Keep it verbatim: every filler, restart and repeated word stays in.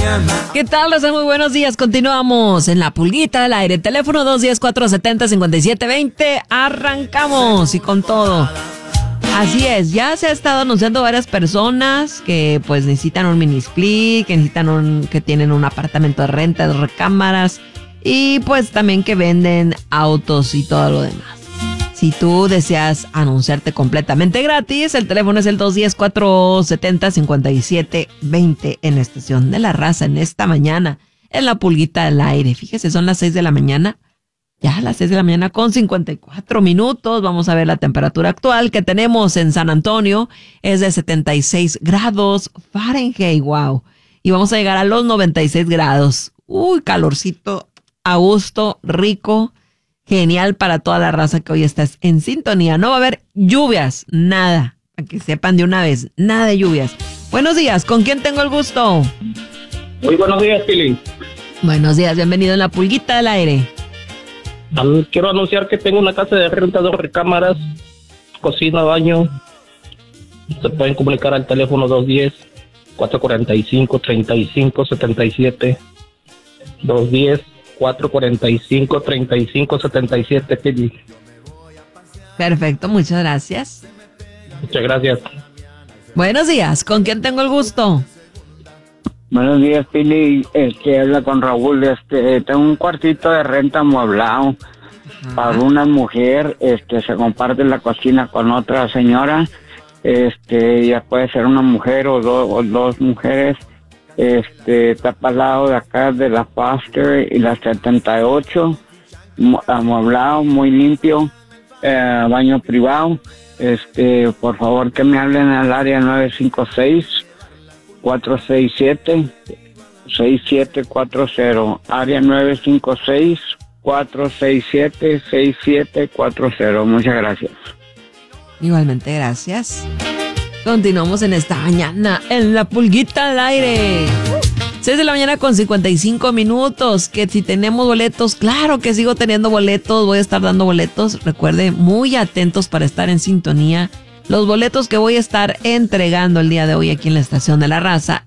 ¿Qué tal, Raza? Muy buenos días. Continuamos en La Pulguita del Aire. Teléfono dos uno cero, cuatro siete cero, cinco siete dos cero. Arrancamos y con todo. Así es, ya se ha estado anunciando varias personas que pues necesitan un mini split, que necesitan un, que tienen un apartamento de renta, de recámaras y pues también que venden autos y todo lo demás. Si tú deseas anunciarte completamente gratis, el teléfono es el dos uno cero, cuatro siete cero, cinco siete dos cero en la estación de La Raza en esta mañana, en La Pulguita del Aire. Fíjese, son las seis de la mañana, ya a las seis de la mañana con cincuenta y cuatro minutos. Vamos a ver la temperatura actual que tenemos en San Antonio, es de setenta y seis grados Fahrenheit, wow. Y vamos a llegar a los noventa y seis grados. Uy, calorcito, a gusto, rico. Genial para toda la raza que hoy está en sintonía. No va a haber lluvias, nada. Para que sepan de una vez, nada de lluvias. Buenos días, ¿con quién tengo el gusto? Muy buenos días, Pili. Buenos días, bienvenido en La Pulguita del Aire. Um, quiero anunciar que tengo una casa de renta, dos recámaras, cocina, baño. Se pueden comunicar al teléfono dos uno cero, cuatro cuatro cinco, tres cinco siete siete. dos uno cero, cuatro cuatro cinco, tres cinco siete siete, Pili. Perfecto, muchas gracias. Muchas gracias. Buenos días, ¿con quién tengo el gusto? Buenos días, Pili. Este, habla con Raúl. Este, tengo un cuartito de renta amueblado para una mujer. Este, se comparte la cocina con otra señora. Este, ya puede ser una mujer o, do, o dos mujeres. Este, está para el lado de acá de la Foster y la setenta y ocho, amueblado, muy limpio, eh, baño privado. Este, por favor que me hablen al área nueve cinco seis, cuatro seis siete, seis siete cuatro cero, área nueve cinco seis, cuatro seis siete, seis siete cuatro cero. Muchas gracias. Igualmente, gracias. Continuamos en esta mañana en La Pulguita al Aire. seis de la mañana con cincuenta y cinco minutos. Que si tenemos boletos, claro que sigo teniendo boletos. Voy a estar dando boletos. Recuerde, muy atentos para estar en sintonía. Los boletos que voy a estar entregando el día de hoy aquí en la Estación de La Raza